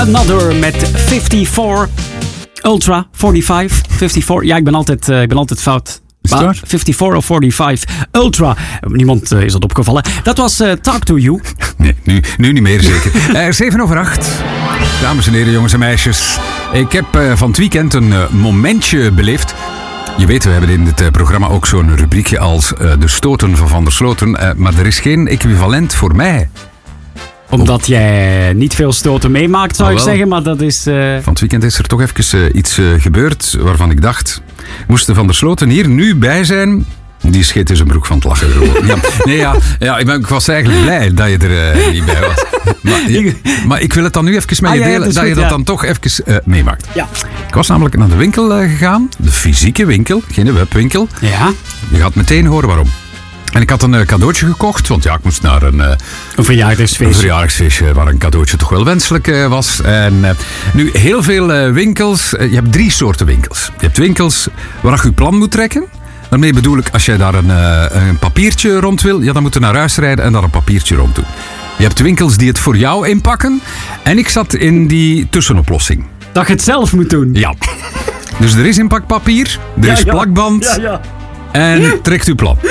Another met 54 Ultra 54. Ja, ik ben altijd fout. 54 of 45 Ultra. Niemand is dat opgevallen. Dat was Talk to You. Nee, nu niet meer zeker. 7:08. Dames en heren, jongens en meisjes. Ik heb van het weekend een momentje beleefd. Je weet, we hebben in dit programma ook zo'n rubriekje als de stoten van Van der Sloten. Maar er is geen equivalent voor mij. Omdat jij niet veel stoten meemaakt, zou ik zeggen. Maar dat is... Van het weekend is er toch even iets gebeurd waarvan ik dacht... Moest Van der Sloten hier nu bij zijn... Die scheet in zijn broek van het lachen gewoon. Ik was eigenlijk blij dat je er niet bij was. Maar ik wil het dan nu even met je delen, dat je dat dan toch even meemaakt. Ja. Ik was namelijk naar de winkel gegaan. De fysieke winkel, geen webwinkel. Ja. Je gaat meteen horen waarom. En ik had een cadeautje gekocht, want ja, ik moest naar een verjaardagsfeestje. Een verjaardagsfeestje waar een cadeautje toch wel wenselijk was. En nu, heel veel winkels. Je hebt 3 soorten winkels. Je hebt winkels waar je plan moet trekken. Daarmee bedoel ik, als jij daar een papiertje rond wil, ja, dan moet je naar huis rijden en daar een papiertje rond doen. Je hebt winkels die het voor jou inpakken. En ik zat in die tussenoplossing. Dat je het zelf moet doen. Ja. Dus er is inpakpapier, er is plakband en trekt uw plan.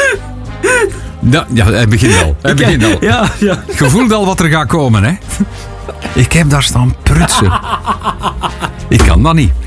Ja, hij begint al. Ja. Je voelt al wat er gaat komen, hè? Ik heb daar staan prutsen. Ik kan dat niet.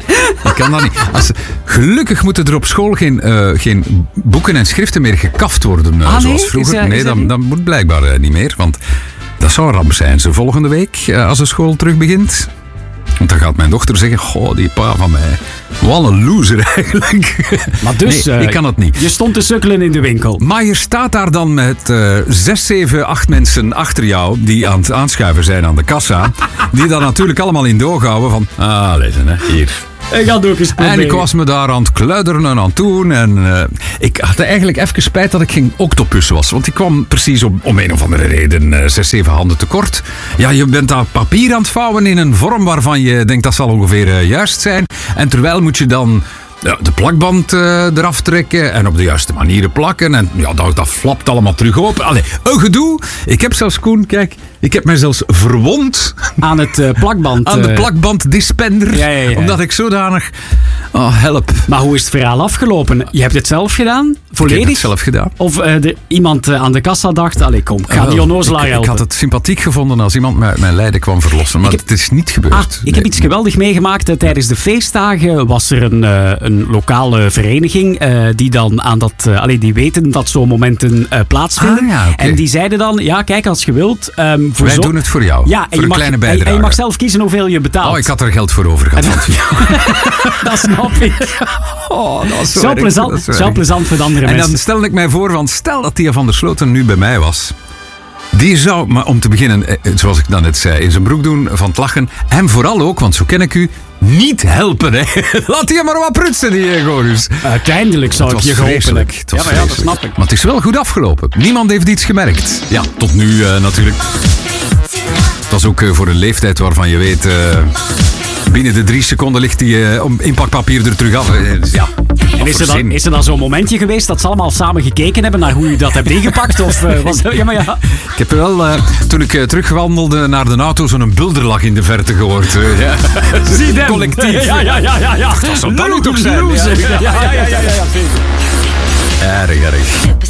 Gelukkig moeten er op school geen boeken en schriften meer gekaft worden zoals vroeger. Dat moet blijkbaar niet meer. Want dat zou een ramp zijn. Volgende week, als de school terug begint... Want dan gaat mijn dochter zeggen... Goh, die pa van mij. Wat een loser eigenlijk. Maar dus... Nee, ik kan het niet. Je stond te sukkelen in de winkel. Maar je staat daar dan met 6, 7, 8 mensen achter jou... die aan het aanschuiven zijn aan de kassa. Die dan natuurlijk allemaal in doog houden van... lezen, hè, hier... Ik ga ook eens proberen. En ik was me daar aan het kluideren en aan het doen. En ik had eigenlijk even spijt dat ik geen octopus was. Want ik kwam precies om een of andere reden 6, 7 handen tekort. Ja, je bent daar papier aan het vouwen in een vorm waarvan je denkt dat zal ongeveer juist zijn. En terwijl moet je dan de plakband eraf trekken en op de juiste manier plakken. En ja, dat flapt allemaal terug open. Allee, een gedoe. Ik heb zelfs, Koen, kijk... Ik heb mij zelfs verwond. Aan het plakband. Aan de plakbanddispenser. Ja. Omdat ik zodanig... help. Maar hoe is het verhaal afgelopen? Je hebt het zelf gedaan? Volledig? Ik heb het zelf gedaan. Of iemand aan de kassa dacht... Allee, kom, ga die onnozelaar helpen. Ik had het sympathiek gevonden als iemand mijn lijden kwam verlossen. Maar het is niet gebeurd. Ik heb iets geweldig meegemaakt. Tijdens de feestdagen was er een lokale vereniging... die dan aan dat... die weten dat zo'n momenten plaatsvinden. En die zeiden dan... Ja, kijk, als je wilt... Wij doen het voor jou. Ja, voor een kleine bijdrage. En je mag zelf kiezen hoeveel je betaalt. Ik had er geld voor over gehad. Dat snap ik. Dat was zo plezant voor de andere mensen. En dan stel ik mij voor, want stel dat die Van der Sloten nu bij mij was. Die zou, maar om te beginnen, zoals ik dan net zei, in zijn broek doen van het lachen. En vooral ook, want zo ken ik u, niet helpen. Hè. Laat die maar wat prutsen, die Gorus. Uiteindelijk zou ik je geholpen. Ja, dat snap ik. Maar het is wel goed afgelopen. Niemand heeft iets gemerkt. Ja, tot nu natuurlijk. Het was ook voor een leeftijd waarvan je weet... binnen de 3 seconden ligt die inpakpapier er terug af. Ja. En is er dan zo'n momentje geweest dat ze allemaal samen gekeken hebben naar hoe u dat hebt ingepakt? Of was het... Ja. Ik heb wel, toen ik terugwandelde naar de auto, zo'n bulderlach in de verte gehoord. Zie hem. Collectief. Ja. Dat zou dan ook toch zijn. Ja. Erg.